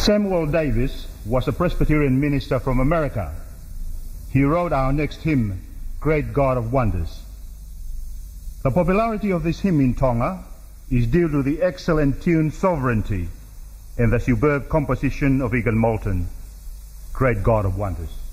Samuel Davis was a Presbyterian minister from America. He wrote our next hymn, Great God of Wonders. The popularity of this hymn in Tonga is due to the excellent tune Sovereignty and the superb composition of Egan Moulton, Great God of Wonders.